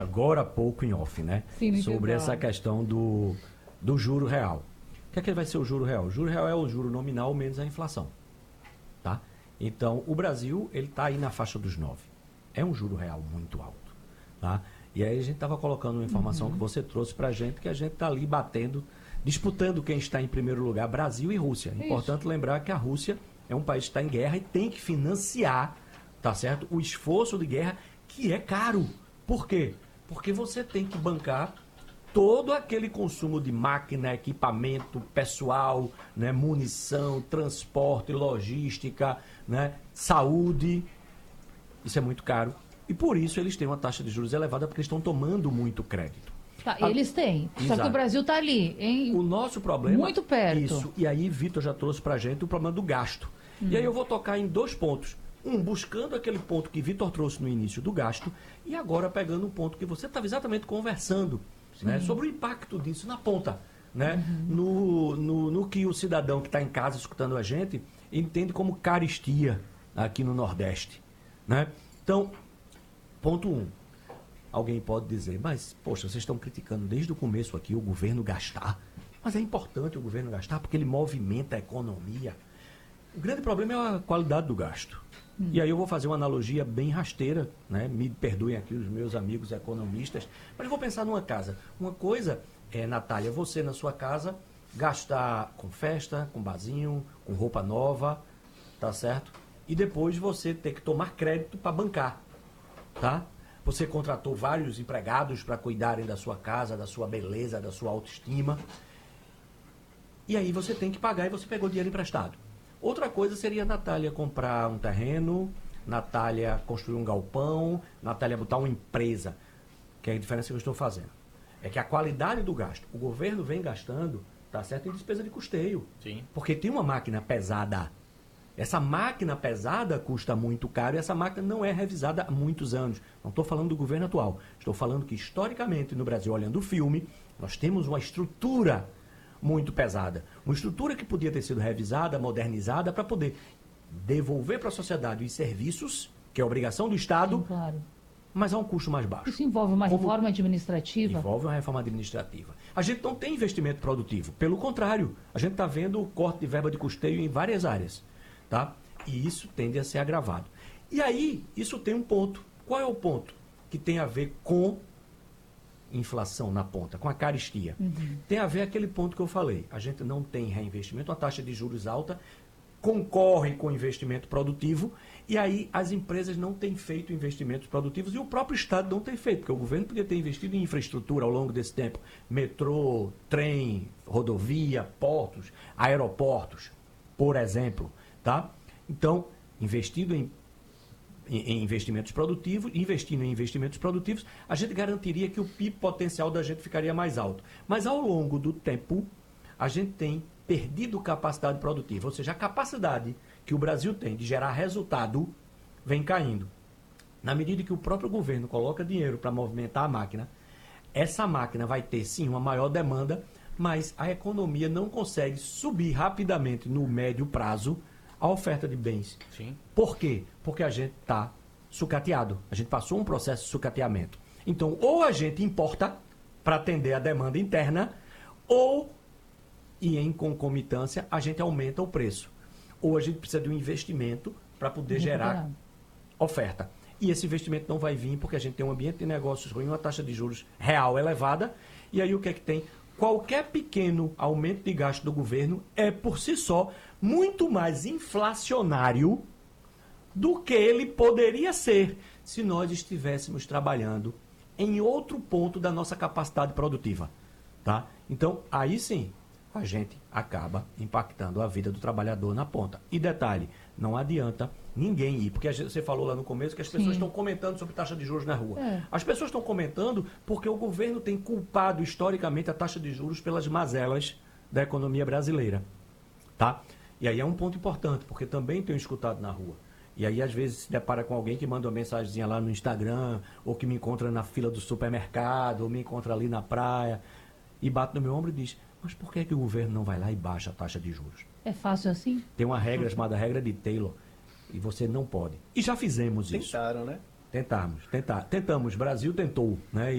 agora há pouco em off, né? Sim, sobre essa questão do juro real. O que é que vai ser o juro real? O juro real é o juro nominal menos a inflação, tá? Então, o Brasil, ele está aí na faixa dos 9. É um juro real muito alto, tá? E aí a gente estava colocando uma informação que você trouxe para a gente, que a gente está ali batendo, disputando quem está em primeiro lugar, Brasil e Rússia. É importante lembrar que a Rússia é um país que está em guerra e tem que financiar, tá certo? O esforço de guerra, que é caro. Por quê? Porque você tem que bancar todo aquele consumo de máquina, equipamento, pessoal, né, munição, transporte, logística, né, saúde. Isso é muito caro. E por isso eles têm uma taxa de juros elevada, porque eles estão tomando muito crédito. Tá, eles têm. Só que o Brasil está ali, hein? O nosso problema... Muito perto. Isso. E aí, Vitor já trouxe pra gente o problema do gasto. E aí eu vou tocar em 2 pontos. Buscando aquele ponto que Vitor trouxe no início do gasto, e agora pegando um ponto que você estava exatamente conversando, né, sobre o impacto disso na ponta, né, no que o cidadão que está em casa escutando a gente entende como caristia aqui no Nordeste. Né? Então, ponto 1. Alguém pode dizer, mas, poxa, vocês estão criticando desde o começo aqui o governo gastar. Mas é importante o governo gastar porque ele movimenta a economia. O grande problema é a qualidade do gasto. E aí eu vou fazer uma analogia bem rasteira, né? Me perdoem aqui os meus amigos economistas, mas vou pensar numa casa. Uma coisa é, Natália, você na sua casa gastar com festa, com barzinho, com roupa nova, tá certo? E depois você ter que tomar crédito para bancar, tá? Você contratou vários empregados para cuidarem da sua casa, da sua beleza, da sua autoestima. E aí você tem que pagar e você pegou dinheiro emprestado. Outra coisa seria a Natália comprar um terreno, Natália construir um galpão, Natália botar uma empresa. Que é a diferença que eu estou fazendo. É que a qualidade do gasto, o governo vem gastando, tá certo, em despesa de custeio. Sim. Porque tem uma máquina pesada. Essa máquina pesada custa muito caro e essa máquina não é revisada há muitos anos. Não estou falando do governo atual. Estou falando que, historicamente, no Brasil, olhando o filme, nós temos uma estrutura muito pesada. Uma estrutura que podia ter sido revisada, modernizada, para poder devolver para a sociedade os serviços, que é a obrigação do Estado, Sim, claro. mas a um custo mais baixo. Isso envolve uma reforma administrativa? Envolve uma reforma administrativa. A gente não tem investimento produtivo. Pelo contrário, a gente está vendo o corte de verba de custeio em várias áreas. Tá? E isso tende a ser agravado. E aí, isso tem um ponto. Qual é o ponto? Que tem a ver com inflação na ponta, com a caristia. Tem a ver aquele ponto que eu falei. A gente não tem reinvestimento, a taxa de juros alta concorre com investimento produtivo e aí as empresas não têm feito investimentos produtivos e o próprio Estado não tem feito, porque o governo podia ter investido em infraestrutura ao longo desse tempo. Metrô, trem, rodovia, portos, aeroportos, por exemplo. Tá? Então, investindo em investimentos produtivos, investindo em investimentos produtivos, a gente garantiria que o PIB potencial da gente ficaria mais alto. Mas ao longo do tempo, a gente tem perdido capacidade produtiva, ou seja, a capacidade que o Brasil tem de gerar resultado vem caindo. Na medida que o próprio governo coloca dinheiro para movimentar a máquina, essa máquina vai ter sim uma maior demanda, mas a economia não consegue subir rapidamente no médio prazo a oferta de bens. Sim. Por quê? Porque a gente está sucateado. A gente passou um processo de sucateamento. Então, ou a gente importa para atender a demanda interna, ou, e em concomitância, a gente aumenta o preço. Ou a gente precisa de um investimento para poder gerar oferta. E esse investimento não vai vir porque a gente tem um ambiente de negócios ruim, uma taxa de juros real elevada. E aí o que é que tem? Qualquer pequeno aumento de gasto do governo é, por si só, muito mais inflacionário do que ele poderia ser se nós estivéssemos trabalhando em outro ponto da nossa capacidade produtiva. Tá? Então, aí sim, a gente acaba impactando a vida do trabalhador na ponta. E detalhe, não adianta ninguém ir, porque você falou lá no começo que as pessoas estão comentando sobre taxa de juros na rua. As pessoas estão comentando porque o governo tem culpado historicamente a taxa de juros pelas mazelas da economia brasileira. Tá? E aí é um ponto importante, porque também tenho escutado na rua. E aí, às vezes, se depara com alguém que manda uma mensagenzinha lá no Instagram, ou que me encontra na fila do supermercado, ou me encontra ali na praia, e bate no meu ombro e diz, mas por que o governo não vai lá e baixa a taxa de juros? É fácil assim? Tem uma regra chamada regra de Taylor, e você não pode. E já fizemos isso. Tentaram, né? Tentamos. Brasil tentou, né?